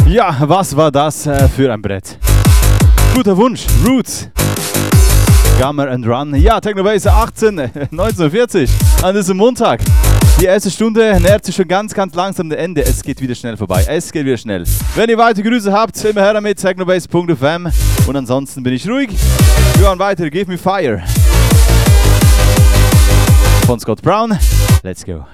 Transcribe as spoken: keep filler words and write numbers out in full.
Ja, was war das äh, für ein Brett? Guter Wunsch, Roots. Gamma and Run. Ja, Technobase achtzehn, neunzehnhundertvierzig an diesem Montag. Die erste Stunde nähert sich schon ganz, ganz langsam dem Ende. Es geht wieder schnell vorbei. Es geht wieder schnell. Wenn ihr weitere Grüße habt, immer her damit, technobase punkt f m. Und ansonsten bin ich ruhig. Wir hören weiter. Give Me Fire. Von Scott Brown. Let's go.